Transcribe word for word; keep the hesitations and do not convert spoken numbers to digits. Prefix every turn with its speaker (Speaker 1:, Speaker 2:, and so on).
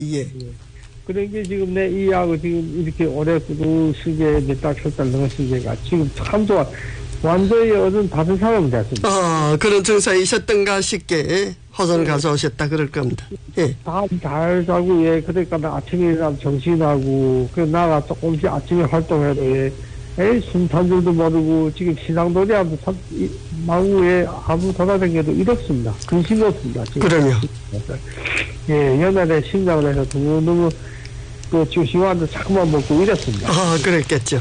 Speaker 1: 예.
Speaker 2: 그러니까 지금 내 이하고 지금 이렇게 오래 꾸두시게 이제 딱 석 달 넘었으니까 지금 참 좋아. 완전히 어떤 다른 사람이 됐습니다.
Speaker 1: 아, 그런 증상이셨던가 싶게 호선을 가져오셨다 그럴 겁니다. 예.
Speaker 2: 다잘 자고, 예. 그러니까 나 아침에 일어나면 정신하고, 그 나가 조금씩 아침에 활동해도, 예. 에이, 숨탄줄도 모르고, 지금 신앙놀이 하면 참, 이, 망우에 아무 돌아다녀도 이렇습니다. 근심이 없습니다. 지금.
Speaker 1: 그럼요.
Speaker 2: 예, 옛날에 심장을 해서 너무너무, 그, 주시와도 자꾸만 먹고 이랬습니다.
Speaker 1: 아, 그랬겠죠.